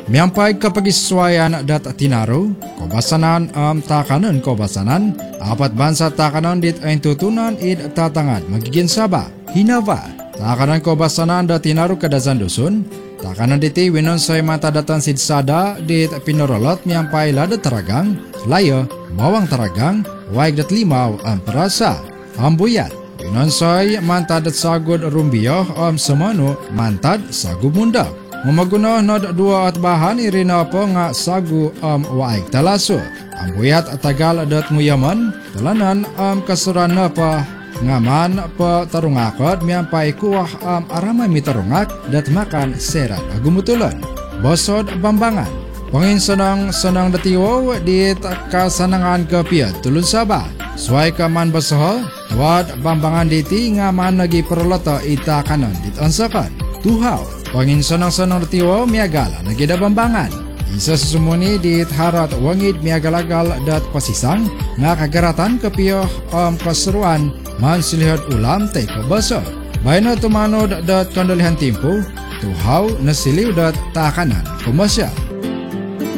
Miampai kepegisesuaian dat tinaru, kobasanan takanan kobasanan, apat bansa takanan dit ain tutunan id tatangan magigin saba, hinava, takanan kobasanan dat tinaru kadazan dusun, takanan diti winon soy mata datan sidsada dit pinorolot miampai lada taragang, layo, bawang taragang, waig dat limaw perasa, ambuyat, winon soy mantad dat sagod rumbiyoh semanu mantad sagu munda. Mamaguno nod dua at bahan irina po nga sagu waig talaso. Ambuyat at tagal dat muyaman, talanan kasuran na pa ngaman pa tarungakot miyampay kuwah aramay mitarungak dat makan serat agumutulan. Bosod bambangan. Pangin sanang datiwaw dit kasanangan kapiyat tulun saba. Suway ka man basoho, wad bambangan diti nga man nagi perloto ita kanon dit onsakan. Tuhaw. Pangin sanang datiwaw miagala nagida bambangan. Isa susumuni dit harat wangid miagalagal dat pasisang nga kagaratan kapiyo kasuruan man silihod ulam tay kabaso. Bayno tumanod dat kandalihan timpo, tuhaw na siliw dat takanan kumasya.